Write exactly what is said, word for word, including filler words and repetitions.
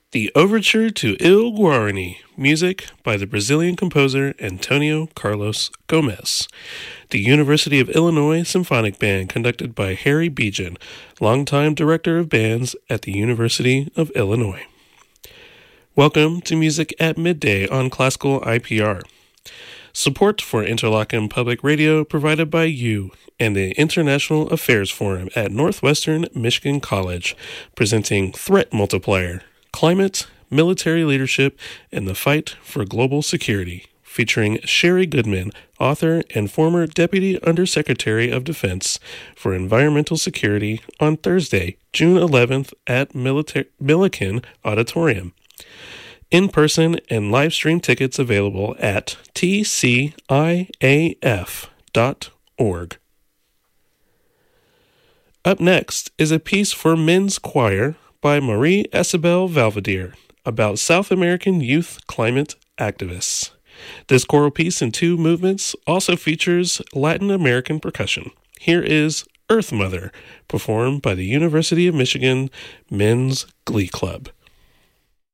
The Overture to Il Guarani, music by the Brazilian composer Antonio Carlos Gomes. The University of Illinois Symphonic Band, conducted by Harry Bejan, longtime director of bands at the University of Illinois. Welcome to Music at Midday on Classical I P R. Support for Interlochen Public Radio provided by you and the International Affairs Forum at Northwestern Michigan College, presenting Threat Multiplier, Climate, Military Leadership, and the Fight for Global Security, featuring Sherry Goodman, author and former Deputy Undersecretary of Defense for Environmental Security, on Thursday, June eleventh at Milita- Millikan Auditorium. In-person and live stream tickets available at T C I A F dot org. Up next is a piece for men's choir by Marie Isabel Valverde about South American youth climate activists. This choral piece in two movements also features Latin American percussion. Here is Earth Mother, performed by the University of Michigan Men's Glee Club.